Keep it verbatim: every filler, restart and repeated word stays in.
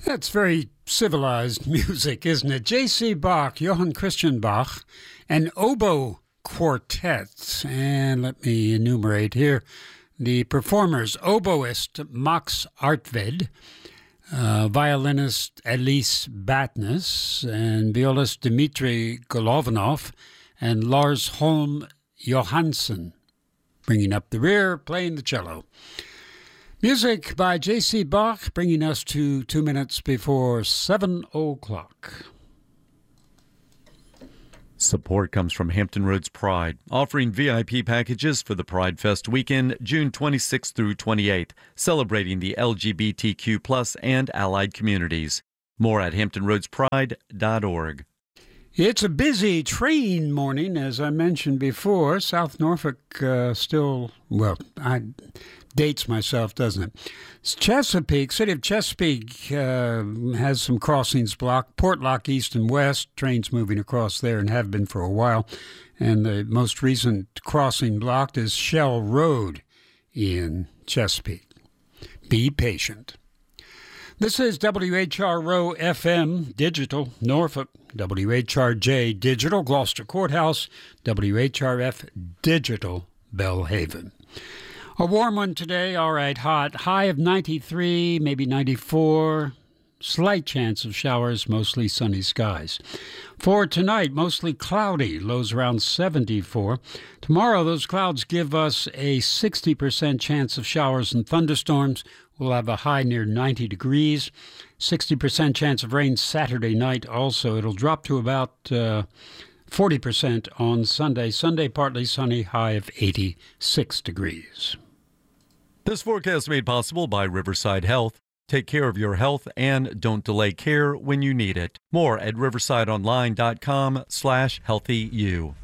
That's very civilized music, isn't it? J C. Bach, Johann Christian Bach, and oboe quartet. And let me enumerate here the performers: oboist Max Artved, uh, violinist Elise Batnes, and violist Dmitry Golovanov, and Lars Holm Johansson, bringing up the rear, playing the cello. Music by J C. Bach, bringing us to two minutes before seven o'clock. Support comes from Hampton Roads Pride, offering V I P packages for the Pride Fest weekend, June twenty-sixth through twenty-eighth, celebrating the L G B T Q plus and allied communities. More at hampton roads pride dot org. It's a busy train morning, as I mentioned before. South Norfolk uh, still, well, I dates myself, doesn't it? Chesapeake, City of Chesapeake uh, has some crossings blocked. Portlock East and West, trains moving across there and have been for a while. And the most recent crossing blocked is Shell Road in Chesapeake. Be patient. This is W H R O F M Digital, Norfolk, W H R J Digital, Gloucester Courthouse, W H R F Digital, Belhaven. A warm one today, all right, hot. High of ninety-three, maybe ninety-four. Slight chance of showers, mostly sunny skies. For tonight, mostly cloudy, lows around seventy-four. Tomorrow, those clouds give us a sixty percent chance of showers and thunderstorms. We'll have a high near ninety degrees. sixty percent chance of rain Saturday night also. It'll drop to about uh, forty percent on Sunday. Sunday, partly sunny, high of eighty-six degrees. This forecast made possible by Riverside Health. Take care of your health and don't delay care when you need it. More at riverside online dot com slash healthy you.